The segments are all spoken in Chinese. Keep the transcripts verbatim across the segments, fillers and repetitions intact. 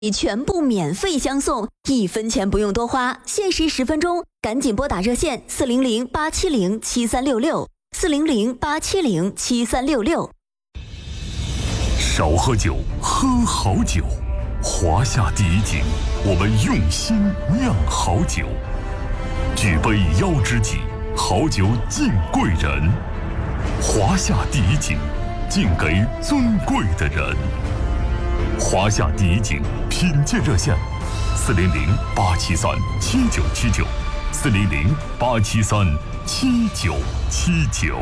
全部免费相送，一分钱不用多花，限时十分钟，赶紧拨打热线四零零八七零七三六六四零零八七零七三六六。 少喝酒，喝好酒。华夏第一景，我们用心酿好酒。举杯邀知己，好酒敬贵人。华夏第一景，敬给尊贵的人。华夏第一景品鉴热线：四零零八七三七九七九，四零零八七三七九七九。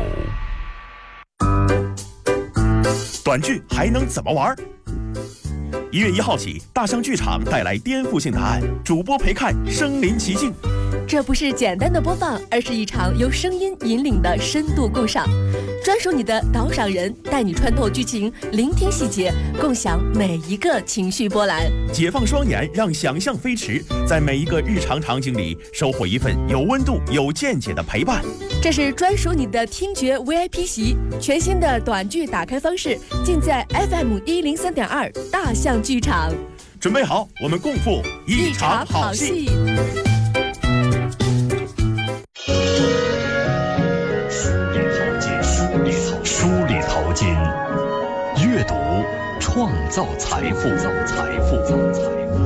短剧还能怎么玩？一月一号起，大象剧场带来颠覆性答案，主播陪看，身临其境。 这不是简单的播放，而是一场由声音引领的深度共赏。专属你的导赏人，带你穿透剧情，聆听细节，共享每一个情绪波澜。 解放双眼，让想象飞驰，在每一个日常场景里收获一份有温度、有见解的陪伴。 这是专属你的听觉 V I P 席，全新的短剧打开方式，尽在 F M 一零三点二大象剧场。 准备好，我们共赴一场好戏。 梳理淘金，阅读创造财富，财富，财富。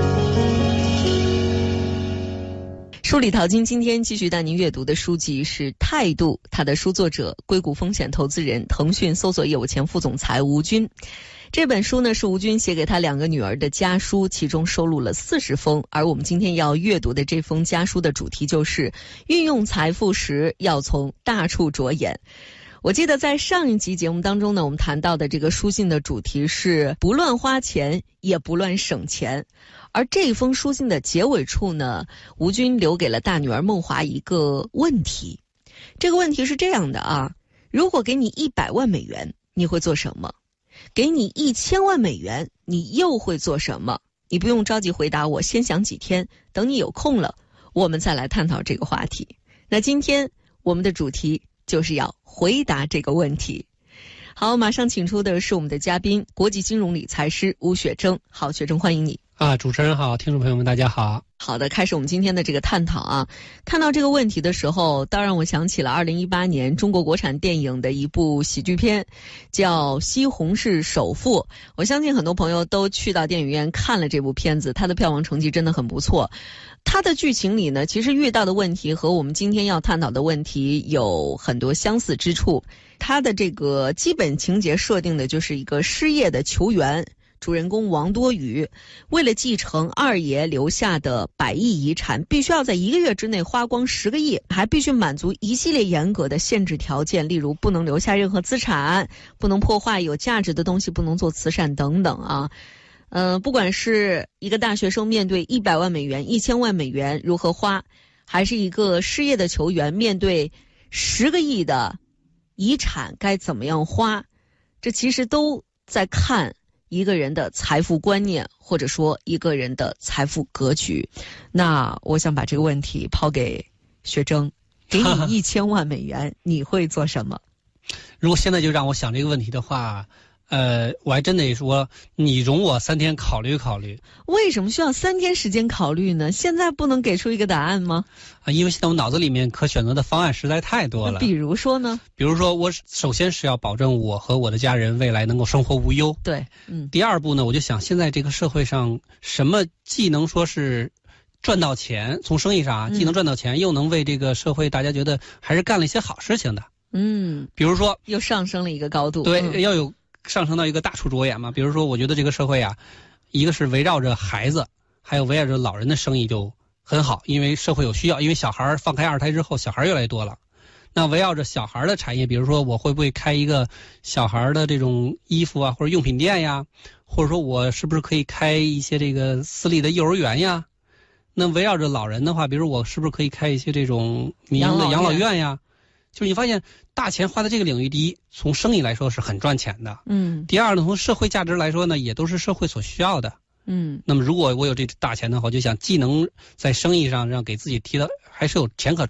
梳理淘金，今天继续带您阅读的书籍是《态度》，它的书作者硅谷风险投资人、腾讯搜索业务前副总裁吴军。这本书呢是吴军写给他两个女儿的家书，其中收录了四十封，而我们今天要阅读的这封家书的主题就是运用财富时要从大处着眼。我记得在上一集节目当中呢，我们谈到的这个书信的主题是不乱花钱，也不乱省钱。而这封书信的结尾处呢，吴军留给了大女儿梦华一个问题。这个问题是这样的啊，如果给你一百万美元，你会做什么？给你一千万美元，你又会做什么？你不用着急回答我，先想几天，等你有空了，我们再来探讨这个话题。那今天我们的主题就是要回答这个问题。好，马上请出的是我们的嘉宾，国际金融理财师吴雪征。好，雪征，欢迎你。 啊，主持人好，听众朋友们大家好。 好的，开始我们今天的这个探讨啊。看到这个问题的时候，当然我想起了二零一八年中国国产电影的一部喜剧片，叫《西红柿首富》。我相信很多朋友都去到电影院看了这部片子，它的票房成绩真的很不错。它的剧情里呢，其实遇到的问题和我们今天要探讨的问题有很多相似之处。它的这个基本情节设定的就是一个失业的球员，主人公王多宇为了继承二爷留下的百亿遗产，必须要在一个月之内花光十个亿，还必须满足一系列严格的限制条件，例如不能留下任何资产，不能破坏有价值的东西，不能做慈善等等啊。嗯、呃，不管是一个大学生面对一百万美元、一千万美元如何花，还是一个失业的球员面对十个亿的遗产该怎么样花，这其实都在看一个人的财富观念，或者说一个人的财富格局。那我想把这个问题抛给雪征，给你一千万美元，你会做什么？ 如果现在就让我想这个问题的话，呃，我还真得说，你容我三天考虑考虑。 为什么需要三天时间考虑呢？现在不能给出一个答案吗？ 啊，因为现在我脑子里面可选择的方案实在太多了。 比如说呢？ 比如说，我首先是要保证我和我的家人未来能够生活无忧。 对，嗯。 第二步呢，我就想现在这个社会上，什么既能说是赚到钱，从生意上啊，既能赚到钱，嗯、又能为这个社会大家觉得还是干了一些好事情的。 嗯。 比如说， 又上升了一个高度。 对， 嗯、 要有。上升到一个大处着眼嘛，比如说我觉得这个社会啊，一个是围绕着孩子，还有围绕着老人的生意就很好，因为社会有需要，因为小孩放开二胎之后小孩越来越多了。那围绕着小孩的产业，比如说我会不会开一个小孩的这种衣服啊或者用品店呀，或者说我是不是可以开一些这个私立的幼儿园呀？那围绕着老人的话，比如我是不是可以开一些这种民营的养老院呀？就是你发现大钱花在这个领域，第一从生意来说是很赚钱的， 嗯。 第二呢，从社会价值来说呢，也都是社会所需要的， 嗯。 那么如果我有这大钱的话，我就想既能在生意上让给自己提到还是有钱可赚，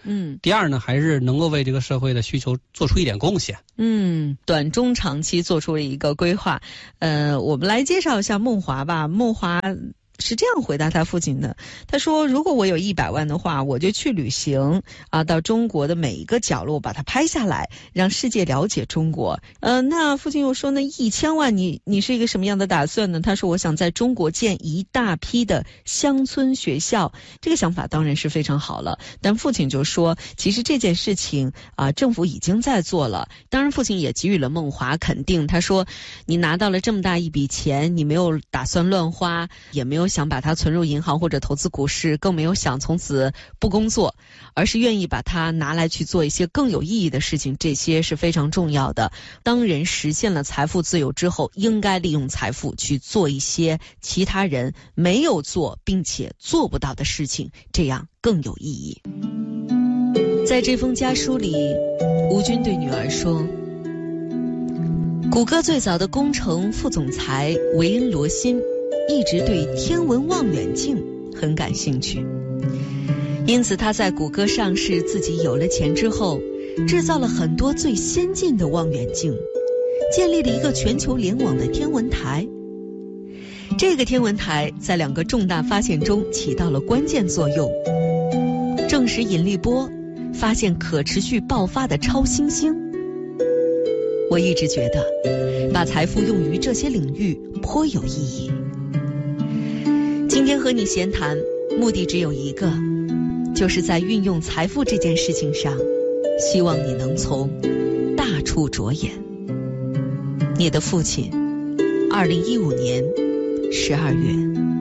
嗯， 第二呢，还是能够为这个社会的需求做出一点贡献。 嗯，短中长期做出了一个规划。呃，我们来介绍一下孟华吧。孟华是这样回答他父亲的，他说如果我有一百万的话，我就去旅行啊，到中国的每一个角落把它拍下来，让世界了解中国。呃，那父亲又说那一千万你你是一个什么样的打算呢？他说我想在中国建一大批的乡村学校。这个想法当然是非常好了，但父亲就说其实这件事情啊，政府已经在做了。当然父亲也给予了孟华肯定，他说你拿到了这么大一笔钱，你没有打算乱花，也没有想把它存入银行或者投资股市，更没有想从此不工作，而是愿意把它拿来去做一些更有意义的事情，这些是非常重要的。当人实现了财富自由之后，应该利用财富去做一些其他人没有做并且做不到的事情，这样更有意义。在这封家书里，吴军对女儿说，谷歌最早的工程副总裁维恩·罗辛一直对天文望远镜很感兴趣，因此他在谷歌上市自己有了钱之后，制造了很多最先进的望远镜，建立了一个全球联网的天文台。这个天文台在两个重大发现中起到了关键作用，证实引力波，发现可持续爆发的超新星。我一直觉得把财富用于这些领域颇有意义。今天和你闲谈，目的只有一个，就是在运用财富这件事情上，希望你能从大处着眼。你的父亲，二零一五年十二月。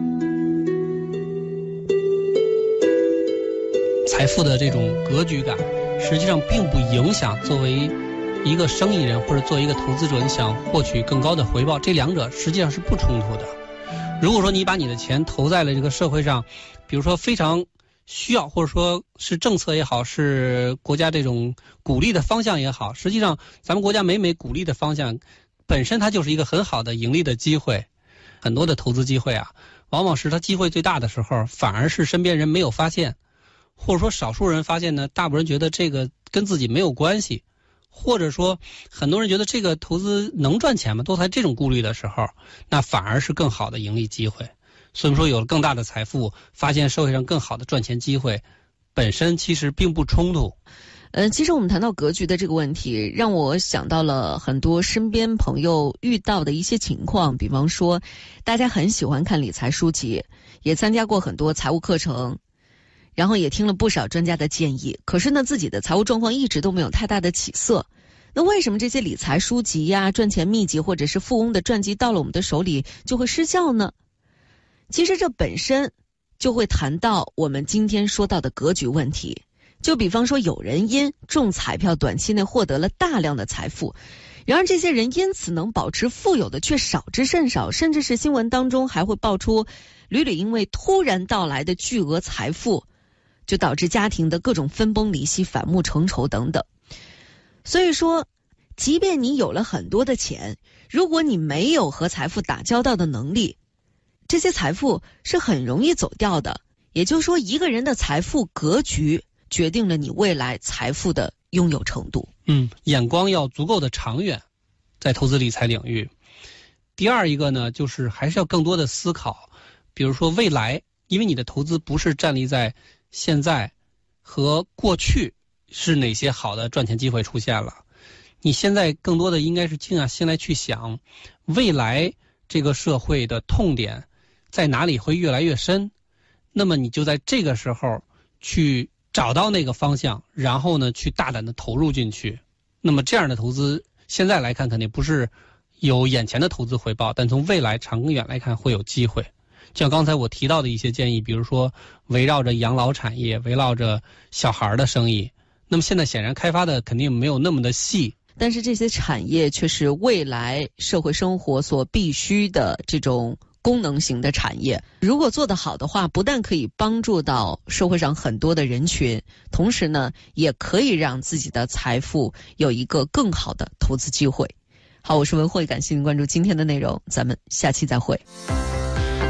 财富的这种格局感，实际上并不影响作为一个生意人或者作为一个投资者，你想获取更高的回报，这两者实际上是不冲突的。如果说你把你的钱投在了这个社会上，比如说非常需要，或者说是政策也好，是国家这种鼓励的方向也好，实际上咱们国家每每鼓励的方向本身它就是一个很好的盈利的机会。很多的投资机会啊，往往是它机会最大的时候，反而是身边人没有发现，或者说少数人发现呢，大部分人觉得这个跟自己没有关系，或者说很多人觉得这个投资能赚钱吗？都在这种顾虑的时候，那反而是更好的盈利机会。所以说有了更大的财富，发现社会上更好的赚钱机会，本身其实并不冲突。 呃，其实我们谈到格局的这个问题，让我想到了很多身边朋友遇到的一些情况。比方说，大家很喜欢看理财书籍，也参加过很多财务课程，然后也听了不少专家的建议，可是呢，自己的财务状况一直都没有太大的起色。那为什么这些理财书籍呀、赚钱秘籍或者是富翁的传记到了我们的手里就会失效呢？其实这本身就会谈到我们今天说到的格局问题。就比方说，有人因中彩票短期内获得了大量的财富，然而这些人因此能保持富有的却少之甚少，甚至是新闻当中还会爆出屡屡因为突然到来的巨额财富，就导致家庭的各种分崩离析、反目成仇等等。所以说，即便你有了很多的钱，如果你没有和财富打交道的能力，这些财富是很容易走掉的。也就是说，一个人的财富格局决定了你未来财富的拥有程度。 嗯，眼光要足够的长远，在投资理财领域。第二一个呢，就是还是要更多的思考，比如说未来，因为你的投资不是站立在现在和过去是哪些好的赚钱机会出现了，你现在更多的应该是静下心来去想，未来这个社会的痛点在哪里会越来越深，那么你就在这个时候去找到那个方向，然后呢去大胆的投入进去。那么这样的投资现在来看肯定不是有眼前的投资回报，但从未来长远来看会有机会。像刚才我提到的一些建议，比如说围绕着养老产业，围绕着小孩的生意，那么现在显然开发的肯定没有那么的细， 但是这些产业却是未来社会生活所必须的这种功能型的产业。如果做得好的话，不但可以帮助到社会上很多的人群，同时呢也可以让自己的财富有一个更好的投资机会。好，我是文慧，感谢您关注今天的内容，咱们下期再会。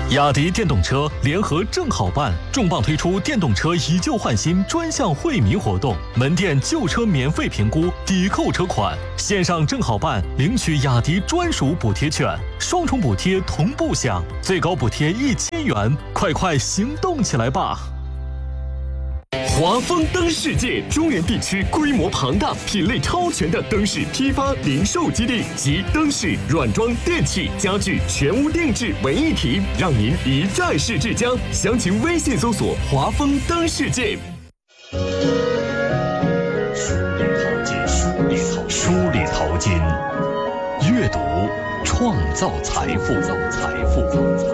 雅迪电动车联合正好办重磅推出电动车以旧换新专项惠民活动，门店旧车免费评估，抵扣车款，线上正好办领取雅迪专属补贴券，双重补贴同步享，最高补贴一千元，快快行动起来吧！ 华丰灯世界中原地区规模庞大、品类超全的灯饰批发零售基地，集灯饰、软装、电器、家具全屋定制为一体，让您一站式至江。详情微信搜索“华丰灯世界”。 梳理淘金，梳理淘金，阅读创造财富，财富。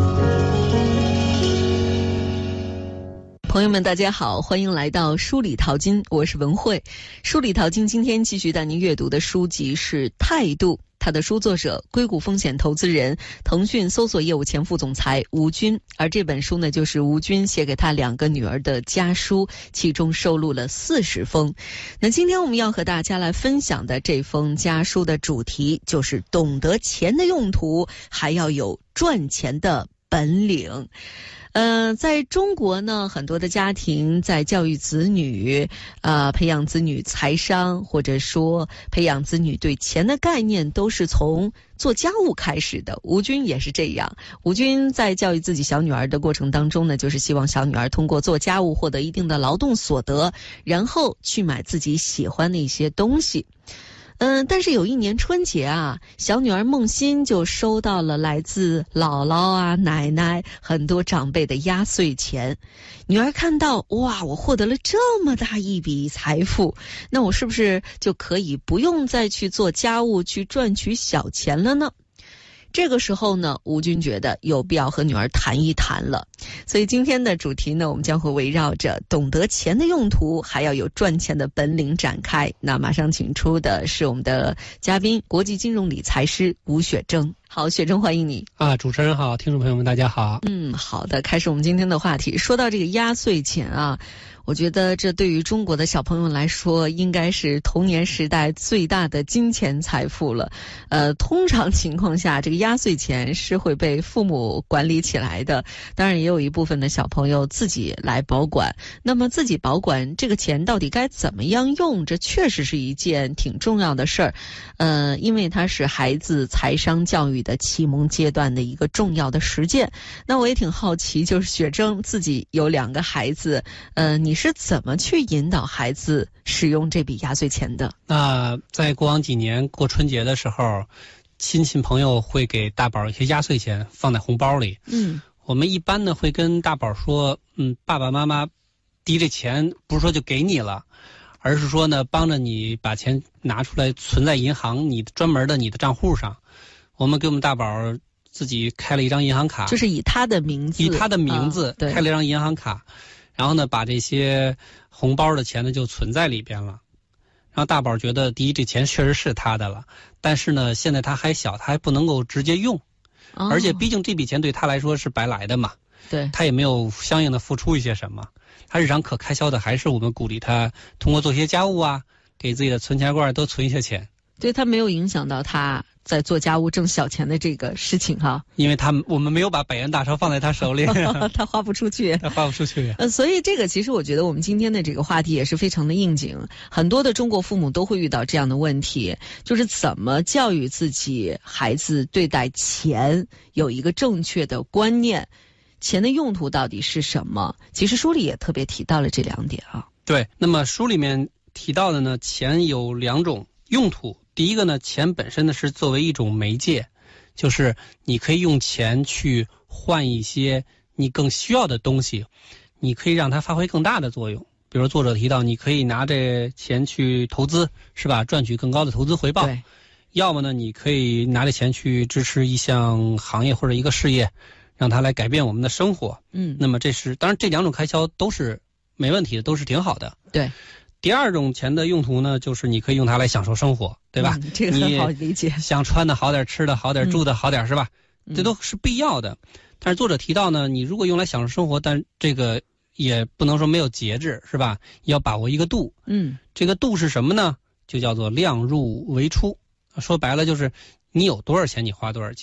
朋友们，大家好，欢迎来到书里淘金，我是文慧。书里淘金今天继续带您阅读的书籍是《态度》，它的书作者硅谷风险投资人、腾讯搜索业务前副总裁吴军，而这本书呢，就是吴军写给他两个女儿的家书，其中收录了四十封。那今天我们要和大家来分享的这封家书的主题就是懂得钱的用途，还要有赚钱的本领。呃，在中国呢，很多的家庭在教育子女，呃，培养子女财商，或者说培养子女对钱的概念，都是从做家务开始的。吴军也是这样，吴军在教育自己小女儿的过程当中呢，就是希望小女儿通过做家务获得一定的劳动所得，然后去买自己喜欢的一些东西。嗯，但是有一年春节啊，小女儿梦欣就收到了来自姥姥啊、奶奶很多长辈的压岁钱。女儿看到，哇，我获得了这么大一笔财富，那我是不是就可以不用再去做家务去赚取小钱了呢？这个时候呢，吴军觉得有必要和女儿谈一谈了。所以今天的主题呢，我们将会围绕着懂得钱的用途，还要有赚钱的本领展开。那马上请出的是我们的嘉宾，国际金融理财师吴雪征。好，雪征，欢迎你。 啊，主持人好，听众朋友们大家好。 嗯，好的，开始我们今天的话题。说到这个压岁钱啊，我觉得这对于中国的小朋友来说，应该是童年时代最大的金钱财富了。呃，通常情况下，这个压岁钱是会被父母管理起来的，当然也有一部分的小朋友自己来保管。那么自己保管这个钱到底该怎么样用，这确实是一件挺重要的事儿。呃，因为它是孩子财商教育的启蒙阶段的一个重要的实践。那我也挺好奇，就是雪征自己有两个孩子，呃，你是怎么去引导孩子使用这笔压岁钱的？ 那在过往几年过春节的时候，亲戚朋友会给大宝一些压岁钱放在红包里。嗯，我们一般呢会跟大宝说，嗯，爸爸妈妈提这钱不是说就给你了，而是说呢帮着你把钱拿出来存在银行你专门的你的账户上。我们给我们大宝自己开了一张银行卡， 就是以他的名字， 以他的名字开了一张银行卡。然后呢，把这些红包的钱呢就存在里边了。然后大宝觉得，第一，这钱确实是他的了，但是呢，现在他还小，他还不能够直接用，哦、而且毕竟这笔钱对他来说是白来的嘛， 对， 他也没有相应的付出一些什么。他日常可开销的还是我们鼓励他通过做些家务啊，给自己的存钱罐多存一些钱。 对，他没有影响到他在做家务挣小钱的这个事情哈， 因为他我们没有把百元大钞放在他手里， 他花不出去， 他花不出去。 呃，所以这个其实我觉得我们今天的这个话题也是非常的应景，很多的中国父母都会遇到这样的问题，就是怎么教育自己孩子对待钱有一个正确的观念，钱的用途到底是什么？其实书里也特别提到了这两点啊。 对，那么书里面提到的呢，钱有两种用途。第一个呢，钱本身呢是作为一种媒介，就是你可以用钱去换一些你更需要的东西，你可以让它发挥更大的作用。比如作者提到，你可以拿这钱去投资，是吧？赚取更高的投资回报。 对。 要么呢，你可以拿这钱去支持一项行业或者一个事业，让它来改变我们的生活。嗯。那么这是当然，这两种开销都是没问题的，都是挺好的。 对。 第二种钱的用途呢，就是你可以用它来享受生活，对吧？ 嗯、这个很好理解。 想穿的好点，吃的好点，住的好点，是吧？这都是必要的。但是作者提到呢，你如果用来享受生活，但这个也不能说没有节制，是吧？要把握一个度。嗯，这个度是什么呢？就叫做量入为出。说白了就是你有多少钱，你花多少钱。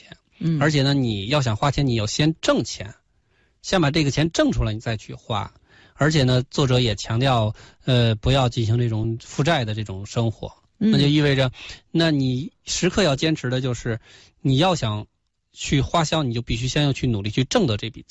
嗯， 而且呢，你要想花钱，你要先挣钱，先把这个钱挣出来，你再去花。而且呢，作者也强调，呃，不要进行这种负债的这种生活。 嗯、 那就意味着，那你时刻要坚持的就是，你要想去花销，你就必须先要去努力去挣得这笔